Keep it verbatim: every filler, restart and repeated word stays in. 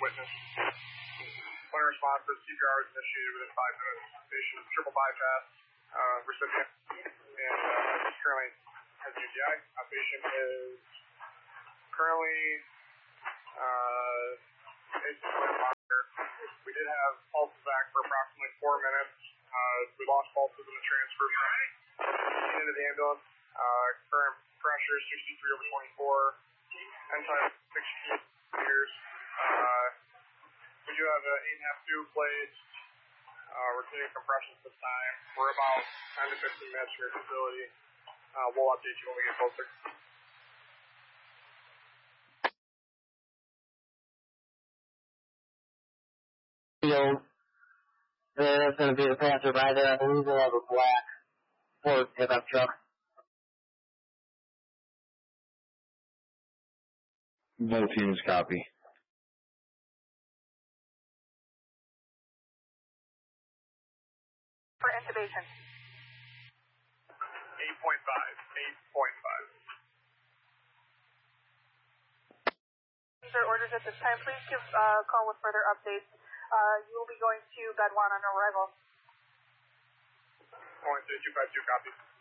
witness. When responsive, C P R is initiated within five minutes. Patient triple bypass, uh, recipient, and uh, currently has U T I. Our patient is currently uh, we did have pulses back for approximately four minutes. Uh, we lost pulses in the transfer into the ambulance. Uh, current pressure is sixty-three over twenty-four. End-time sixty meters. Uh, we do have an eight and a half tube plates. Uh, we're doing compressions this time. We're about ten to fifteen minutes from your facility. Uh, we'll update you when we get closer. There's going to be the passerby there. I believe we'll have a black Ford pickup truck. Both teams copy. For intubation. eight point five. eight point five. These are orders at this time. Please give a uh, call with further updates. Uh, you will be going to bed one on arrival. Going to two five two, copy.